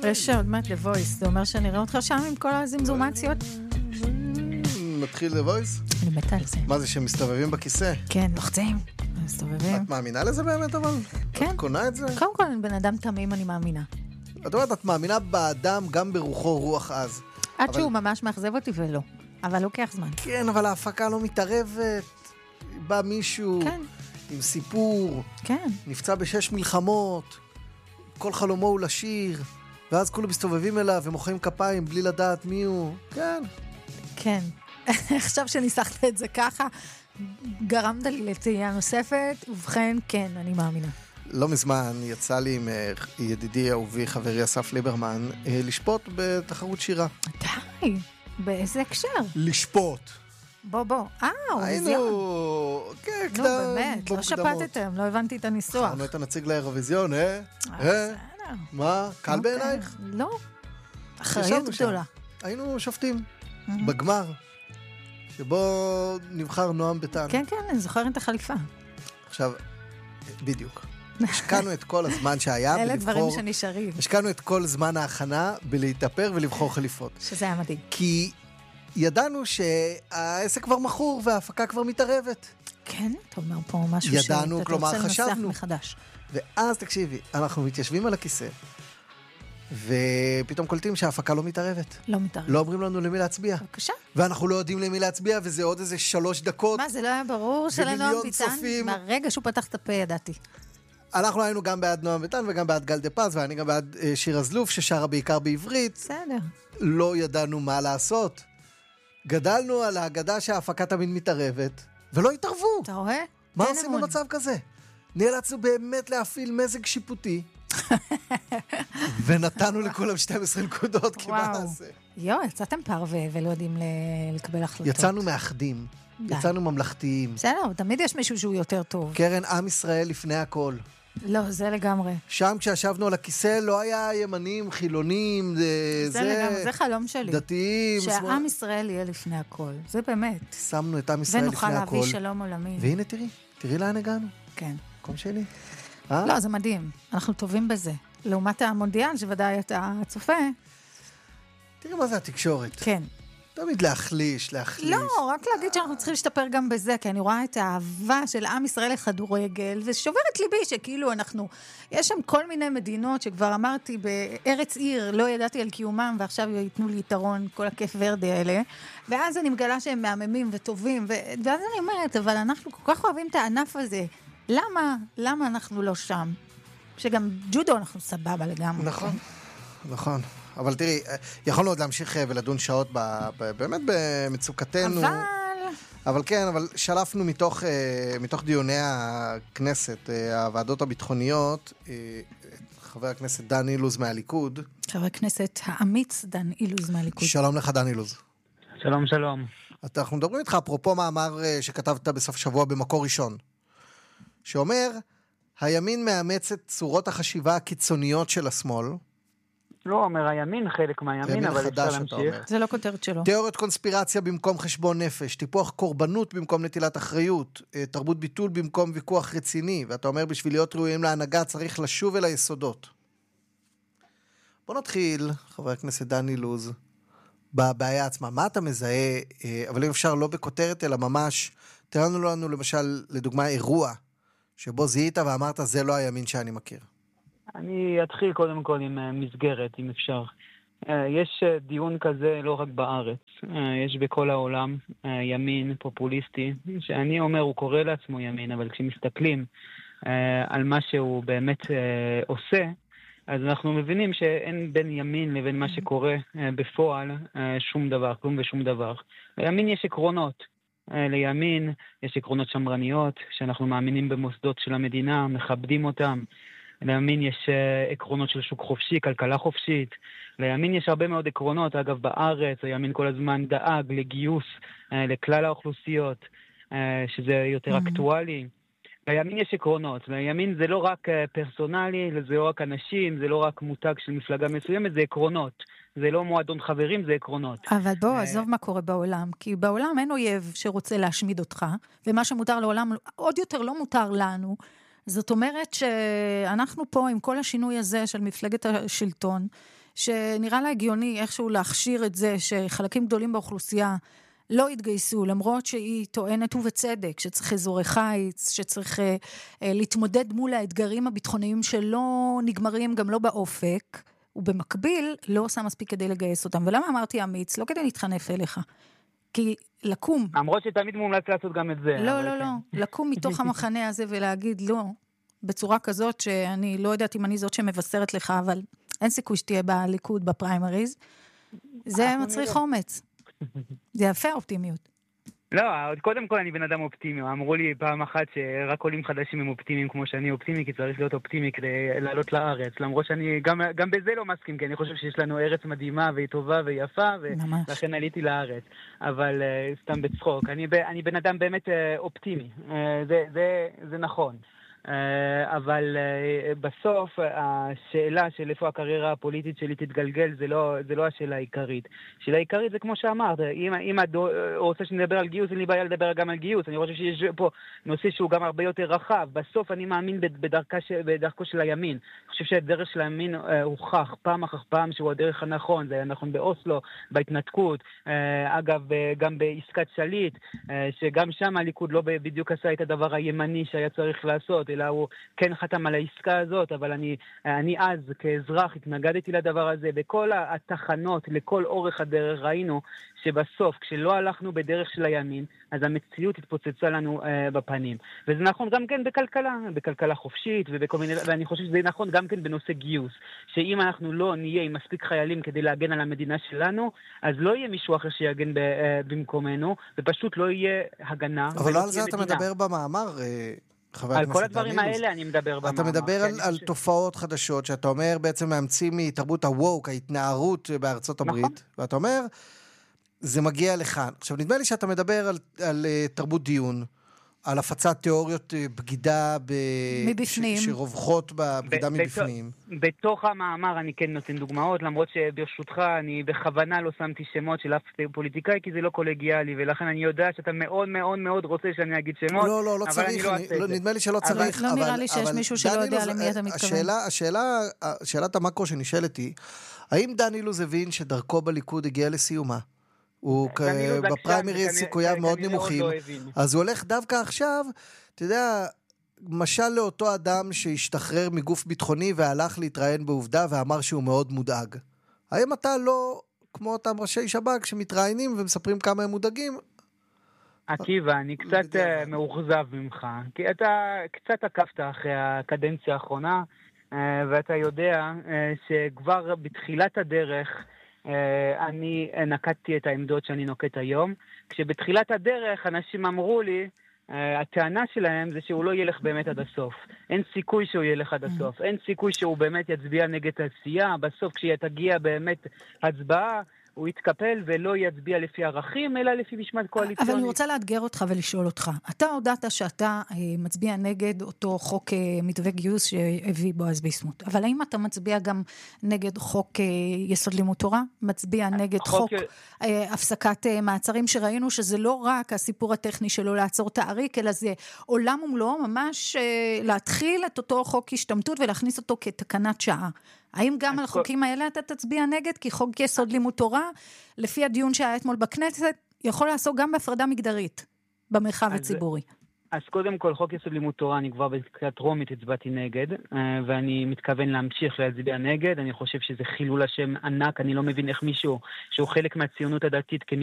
נפגש עוד מעט לוויס, זה אומר שנראה אותך שם עם כל הזמזומציות? מתחיל לוויס? אני מתה על זה. מה זה, שמסתובבים בכיסא? כן, לוחצים, מסתובבים. את מאמינה לזה באמת אבל? כן. את קונה את זה? קודם כל, אני בן אדם תמים, אני מאמינה. את אומרת, את מאמינה באדם גם ברוחו רוח אז. עד שהוא ממש מאכזב אותי ולא. אבל לוקח זמן. כן, אבל ההפקה לא מתערבת. בא מישהו עם סיפור. כן. נפצע ב6 מלחמות. כל חלומו הוא לשיר. ואז כולם מסתובבים אליו ומוחאים כפיים בלי לדעת מי הוא. כן. כן. עכשיו שניסחת את זה ככה, גרמת לי לתהייה נוספת, ובכן, כן, אני מאמינה. לא מזמן יצא לי עם ידידי אהובי חברי אסף ליברמן לשפוט בתחרות שירה. די, באיזה הקשר? לשפוט. בוא. אירוויזיון. כן, נו, באמת, לא שפטתם, לא הבנתי את הניסוח. אנחנו את הנציג לאירוויזיון, בסדר. מה? קל בעינייך? לא. אחריות גדולה. היינו שופטים בגמר, שבו נבחר נועם ביטן. כן, אני זוכרת את החליפה. עכשיו, בדיוק. השקענו את כל הזמן שהיה אלה דברים שנשארים. השקענו את כל זמן ההכנה בלהתאפר ולבחור חליפות. שזה היה מדהים. כי ידענו שהעסק כבר מכור וההפקה כבר מתערבת. כן, אתה אומר פה משהו ידענו, כלומר חשבנו. מחדש. ואז תקשיבי, אנחנו מתיישבים על הכיסא, ופתאום קולטים שההפקה לא מתערבת. לא מתערבת. לא אומרים לנו למי להצביע. בבקשה. ואנחנו לא יודעים למי להצביע, וזה עוד איזה 3 דקות. מה, זה לא היה ברור שלנועם ביטן? מהרגע שהוא פתח את הפה ידעתי. אנחנו היינו גם בעד נועם ביטן וגם בעד גל דה פז, ואני גם בעד שיר הזלוף ששרה בעיקר בעברית. בסדר. לא ידענו מה לעשות. גדלנו על ההגדה שההפקה תמיד מתערבת, ולא התערבו. אתה רואה? מה עושים במצב כזה? נאלצנו באמת להפעיל מזג שיפוטי, ונתנו לכולם 12 נקודות, כי מה נעשה? יצאתם פרווה ולא יודעים לקבל החלטות. יצאנו מאחדים, יצאנו ממלכתיים. בסדר, תמיד יש מישהו שהוא יותר טוב. קרן, עם ישראל לפני הכל. לא, זה לגמרי. שם כשישבנו על הכיסא לא היה ימנים, חילונים, זה לגמרי, זה חלום שלי. דתיים. שהעם ישראל יהיה לפני הכל, זה באמת. שמנו את עם ישראל לפני הכל. ונוכל להביא שלום עולמי. והנה תראי לאן הגענו. כן. מקום שלי. לא, זה מדהים, אנחנו טובים בזה. לעומת המונדיאל, שוודאי אתה צופה. תראי מה זה התקשורת. כן. תמיד להחליש. לא, רק להגיד שאנחנו צריכים להשתפר גם בזה, כי אני רואה את האהבה של עם ישראל לכדורגל, ושוברת ליבי שכאילו יש שם כל מיני מדינות שכבר אמרתי בארץ עיר, לא ידעתי על קיומם, ועכשיו ייתנו לי יתרון, כל הכיף ורדי האלה, ואז אני מגלה שהם מהממים וטובים, ואז אני אומרת, אבל אנחנו כל כך אוהבים את הענף הזה, למה אנחנו לא שם? שגם ג'ודו אנחנו סבבה לגמרי. נכון. אבל תראי, יכולנו עוד להמשיך ולדון שעות באמת במצוקתנו. אבל כן, שלפנו מתוך דיוני הכנסת, הוועדות הביטחוניות, חבר הכנסת דן אילוז מהליכוד. חבר הכנסת האמיץ דן אילוז מהליכוד. שלום לך דן אילוז. שלום. אנחנו מדברים איתך אפרופו מאמר שכתבת בסוף שבוע במקור ראשון, שאומר, הימין מאמץ את צורות החשיבה הקיצוניות של השמאל. לא אומר הימין, חלק מהימין, אבל אפשר להמשיך. זה לא כותרת שלו. תיאוריות קונספירציה במקום חשבון נפש, טיפוח קורבנות במקום נטילת אחריות, תרבות ביטול במקום ויכוח רציני, ואתה אומר בשביל להיות ראויים להנהגה צריך לשוב אל היסודות. בוא נתחיל, חבר הכנסת דן אילוז, בבעיה עצמה. מה אתה מזהה, אבל אם אפשר לא בכותרת אלא ממש, תראינו לנו למשל לדוגמה אירוע, שבו זיהית ואמרת זה לא הימין שאני מכיר. אני אתחיל קודם כל עם מסגרת, אם אפשר. יש דיון כזה לא רק בארץ, יש בכל העולם ימין פופוליסטי, שאני אומר הוא קורא לעצמו ימין, אבל כשמסתכלים על מה שהוא באמת עושה, אז אנחנו מבינים שאין בין ימין לבין מה שקורה בפועל שום דבר, כלום ושום דבר. לימין יש עקרונות. לימין יש עקרונות שמרניות, שאנחנו מאמינים במוסדות של המדינה, מכבדים אותם. לימין יש עקרונות של שוק חופשי, כלכלה חופשית. לימין יש הרבה מאוד עקרונות. אגב, בארץ הימין כל הזמן דאג לגיוס לכלל האוכלוסיות, שזה יותר אקטואלי. לימין יש עקרונות. לימין זה לא רק פרסונלי, זה לא רק אנשים, זה לא רק מותג של מפלגה מסוימת, זה עקרונות. זה לא מועדון חברים, זה עקרונות. אבל בוא, עזוב מה קורה בעולם, כי בעולם אין אויב שרוצה להשמיד אותך, ומה שמותר לעולם עוד יותר לא מותר לנו. זאת אומרת שאנחנו פה עם כל השינוי הזה של מפלגת השלטון, שנראה לה הגיוני איכשהו להכשיר את זה שחלקים גדולים באוכלוסייה לא התגייסו, למרות שהיא טוענת ובצדק, שצריך אזורי חיץ, שצריך להתמודד מול האתגרים הביטחוניים שלא נגמרים גם לא באופק, ובמקביל לא עושה מספיק כדי לגייס אותם. ולמה אמרתי אמיץ? לא כדי להתחנף אליך. כי לקום... למרות שתמיד מומלץ לעשות גם את זה. לא, לא, לא. לקום מתוך המחנה הזה ולהגיד לא, בצורה כזאת שאני לא יודעת אם אני זאת שמבשרת לך, אבל אין סיכוי שתהיה בליכוד בפריימריז. זה מצריך אומץ. זה יפה אופטימיות. לא, קודם כל אני בן אדם אופטימי. אמרו לי פעם אחת שרק עולים חדשים הם אופטימיים כמו שאני אופטימי, כי צריך להיות אופטימי כדי לעלות לארץ. למרות שאני גם בזה לא מסכים, כי אני חושב שיש לנו ארץ מדהימה והיא טובה ויפה, ולכן עליתי לארץ. אבל סתם בצחוק. אני בן אדם באמת אופטימי. זה נכון. אבל בסוף השאלה של איפה הקריירה הפוליטית שלי תתגלגל זה לא השאלה העיקרית. השאלה העיקרית זה כמו שאמרת, אם את רוצה שנדבר על גיוס, אין לי בעיה לדבר גם על גיוס. אני חושב שיש פה נושא שהוא גם הרבה יותר רחב. בסוף אני מאמין בדרכו של הימין. אני חושב שהדרך של הימין הוכח פעם אחר פעם שהוא הדרך הנכון. זה היה נכון באוסלו, בהתנתקות, אגב גם בעסקת שליט, שגם שם הליכוד לא בדיוק עשה את הדבר הימני שהיה צריך לעשות, אלא הוא כן חתם על העסקה הזאת, אבל אני אז כאזרח התנגדתי לדבר הזה. בכל התחנות, לכל אורך הדרך ראינו שבסוף, כשלא הלכנו בדרך של הימין, אז המציאות התפוצצה לנו בפנים. וזה נכון גם כן בכלכלה חופשית, ואני חושב שזה נכון גם כן בנושא גיוס, שאם אנחנו לא נהיה עם מספיק חיילים כדי להגן על המדינה שלנו, אז לא יהיה מישהו אחר שיגן במקומנו, ופשוט לא יהיה הגנה. אבל לא על זה אתה מדבר במאמר, על כל הדברים האלה אני מדבר במאמר. אתה מדבר על תופעות חדשות, שאתה אומר בעצם מאמצים מתרבות הווק, ההתנערות בארצות הברית, ואתה אומר, זה מגיע לכאן. עכשיו, נדמה לי שאתה מדבר על תרבות דיון, על הפצת תיאוריות בגידה מבפנים. שרווחות בבגידה מבפנים. בתוך המאמר אני כן נותן דוגמאות, למרות שברשותך אני בכוונה לא שמתי שמות של אף פוליטיקאי, כי זה לא קולגיאלי, ולכן אני יודע שאתה מאוד מאוד מאוד רוצה שאני אגיד שמות. לא צריך, נדמה לי שלא צריך. לא נראה לי שיש מישהו שלא יודע למי אתה מתכוון. שאלת המקרו שנשאלת היא, האם דן אילוז הבין שדרכו בליכוד הגיע לסיומה? הוא בפריימריז סיכוייו מאוד נמוכים, אז הוא הולך דווקא עכשיו, אתה יודע, משל לאותו אדם שהשתחרר מגוף ביטחוני והלך להתראיין בעובדה ואמר שהוא מאוד מודאג. האם אתה לא כמו אותם ראשי שב"כ שמתראיינים ומספרים כמה הם מודאגים? עקיבא, אני קצת מאוכזב ממך, כי אתה קצת עקבת אחרי הקדנציה האחרונה, ואתה יודע שכבר בתחילת הדרך אני נקטתי את העמדות שאני נוקט היום, כשבתחילת הדרך אנשים אמרו לי, הטענה שלהם זה שהוא לא ילך באמת עד הסוף. אין סיכוי שהוא ילך עד הסוף. אין סיכוי שהוא באמת יצביע נגד הסיעה. בסוף כשתגיע באמת הצבעה, הוא יתקפל ולא יצביע לפי ערכים, אלא לפי משמעת קואליציונית. אבל אני רוצה לאתגר אותך ולשאול אותך. אתה הודעת שאתה מצביע נגד אותו חוק מתווה גיוס שהביא בועז ביסמוט. אבל האם אתה מצביע גם נגד חוק יסוד לימוד תורה? מצביע נגד חוק הפסקת מעצרים, שראינו שזה לא רק הסיפור הטכני שלו לעצור תאריק, אלא זה עולם ומלואו ממש להתחיל את אותו חוק השתמטות ולהכניס אותו כתקנת שעה. האם גם על החוקים האלה אתה תצביע נגד? כי חוק יסוד לימוד תורה, לפי הדיון שהיה אתמול בכנסת, יכול לעסוק גם בהפרדה מגדרית במרחב הציבורי. אז קודם כל, חוק יסוד לימוד תורה, אני כבר בקריאה טרומית הצבעתי נגד, ואני מתכוון להמשיך להצביע נגד. אני חושב שזה חילול השם ענק, אני לא מבין איך מישהו שהוא חלק מהציונות הדתית,